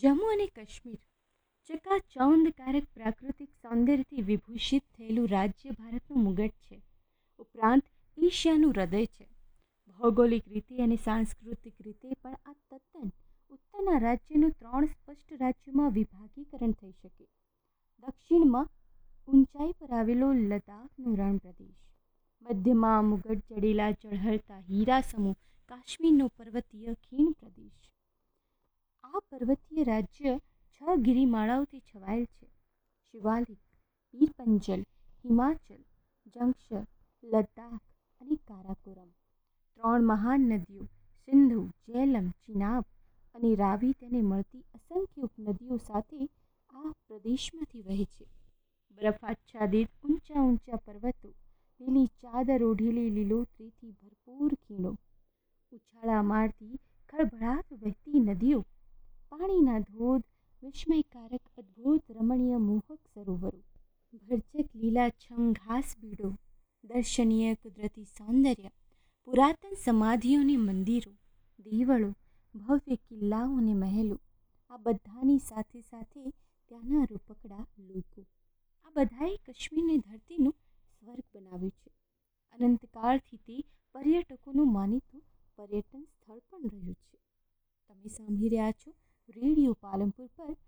જમ્મુ અને કાશ્મીર ચકાચૌંધકારક પ્રાકૃતિક સૌંદર્યથી વિભૂષિત થયેલું રાજ્ય ભારતનું મુગટ છે. ઉપરાંત એશિયાનું હૃદય છે. ભૌગોલિક રીતે અને સાંસ્કૃતિક રીતે પણ આ તદ્દન ઉત્તરના રાજ્યનું 3 સ્પષ્ટ રાજ્યોમાં વિભાગીકરણ થઈ શકે. દક્ષિણમાં ઊંચાઈ પર આવેલો લદ્દાખનો રણ પ્રદેશ, મધ્યમાં મુગટ જડેલા ઝળહળતા હીરા સમૂહ કાશ્મીરનો પર્વતીય ખીણ પ્રદેશ. આ પર્વતીય રાજ્ય 6 ગિરિમાળાઓથી છવાયેલ છે: શિવાલિક, પીર પંજલ, હિમાચલ, જંગશર, લદ્દાખ અને કારાકોરમ. 3 મહાન નદીઓ સિંધુ, ઝેલમ, ચિનાબ અને રાવી તેને મળતી અસંખ્ય ઉપનદીઓ સાથે આ પ્રદેશમાંથી વહે છે. બરફ આચ્છાદિત ઊંચા ઊંચા પર્વતો, લીલી ચાદર ઓઢેલી લીલોતરીથી ભરપૂર ખીણો, ઉછાળા મારતી ખળભળાટ વહેતી નદીઓ, પાણીના ધોધ, વિસ્મયકારક અદ્ભુત રમણીય મોહક સરોવરો, ભરચક લીલાછમ ઘાસબીડો, દર્શનીય કુદરતી સૌંદર્ય, પુરાતન સમાધિઓ અને મંદિરો, દેવળો, ભવ્ય કિલ્લાઓ અને મહેલો, આ બધાની સાથે સાથે ત્યાંના રૂપકડા લોકો, આ બધાએ કાશ્મીરની ધરતીનું સ્વર્ગ બનાવ્યું છે. અનંતકાળથી તે પર્યટકોનું માનીતું પર્યટન સ્થળ પણ રહ્યું છે. તમે સાંભળી રહ્યા છો રેડિયો પાલનપુર પર